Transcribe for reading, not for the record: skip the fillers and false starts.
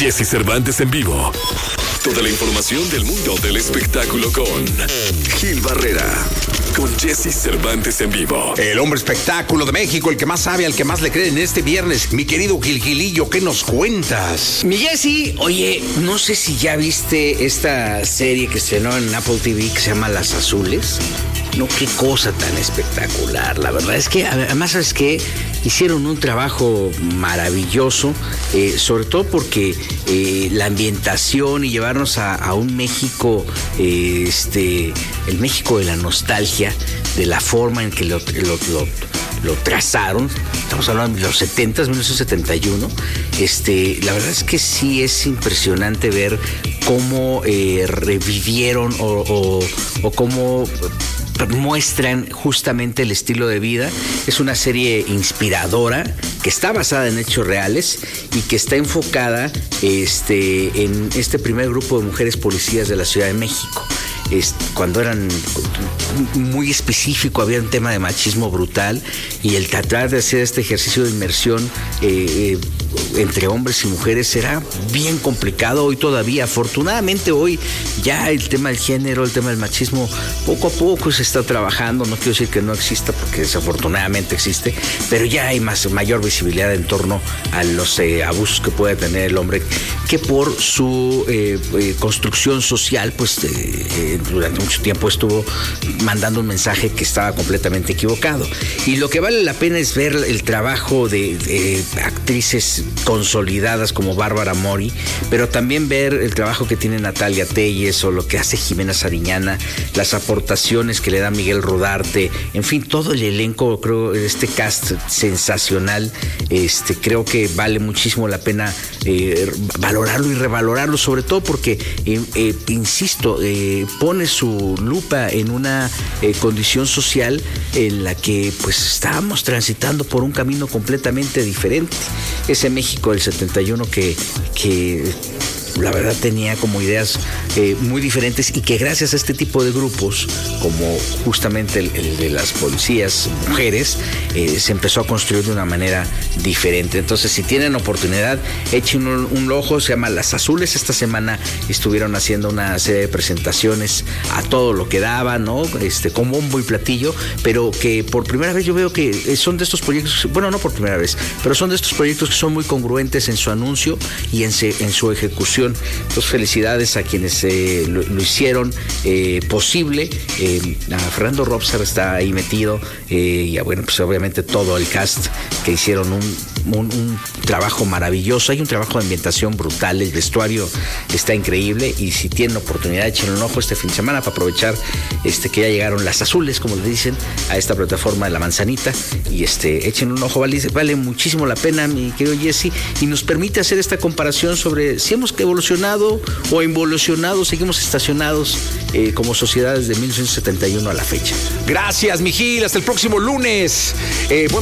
Jesse Cervantes en vivo. Toda la información del mundo del espectáculo con Gil Barrera. Con Jesse Cervantes en vivo. El hombre espectáculo de México, el que más sabe, al que más le creen este viernes. Mi querido Gilillo, ¿qué nos cuentas? Mi Jesse, oye, no sé si ya viste esta serie que estrenó en Apple TV que se llama Las Azules. No, qué cosa tan espectacular. La verdad es que, además, ¿sabes qué? Hicieron un trabajo maravilloso, sobre todo porque la ambientación y llevarnos a un México, el México de la nostalgia, de la forma en que lo trazaron. Estamos hablando de los 70s, 1971. La verdad es que sí es impresionante ver cómo revivieron o cómo muestran justamente el estilo de vida. Es una serie inspiradora que está basada en hechos reales y que está enfocada en este primer grupo de mujeres policías de la Ciudad de México. Cuando eran muy específico, había un tema de machismo brutal, y el tratar de hacer este ejercicio de inmersión entre hombres y mujeres era bien complicado. Hoy todavía, afortunadamente hoy ya el tema del género, el tema del machismo, poco a poco se está trabajando. No quiero decir que no exista, porque desafortunadamente existe, pero ya hay mayor visibilidad en torno a los abusos que puede tener el hombre, que por su construcción social, pues durante mucho tiempo estuvo mandando un mensaje que estaba completamente equivocado. Y lo que vale la pena es ver el trabajo de actrices consolidadas como Bárbara Mori, pero también ver el trabajo que tiene Natalia Telles o lo que hace Jimena Sariñana, las aportaciones que le da Miguel Rodarte, en fin, todo el elenco. Creo este cast sensacional, creo que vale muchísimo la pena valorarlo y revalorarlo, sobre todo porque insisto, pone su lupa en una condición social en la que pues estábamos transitando por un camino completamente diferente. Ese México del 71 que la verdad tenía como ideas muy diferentes, y que gracias a este tipo de grupos, como justamente el de las policías mujeres, se empezó a construir de una manera diferente. Entonces, si tienen oportunidad, echen un ojo. Se llama Las Azules. Esta semana estuvieron haciendo una serie de presentaciones a todo lo que daba, ¿no? Con bombo y platillo, pero que por primera vez yo veo que son de estos proyectos, bueno, no por primera vez, pero son de estos proyectos que son muy congruentes en su anuncio y en su ejecución. Entonces, felicidades a quienes lo hicieron posible. A Fernando Robsar está ahí metido, y bueno, pues obviamente todo el cast, que hicieron un trabajo maravilloso. Hay un trabajo de ambientación brutal, el vestuario está increíble, y si tienen oportunidad, echen un ojo este fin de semana para aprovechar que ya llegaron Las Azules, como le dicen, a esta plataforma de La Manzanita, y echen un ojo. Vale muchísimo la pena, mi querido Jesse, y nos permite hacer esta comparación sobre si hemos evolucionado o involucionado, seguimos estacionados como sociedad desde 1971 a la fecha. Gracias, mi Gil. Hasta el próximo lunes.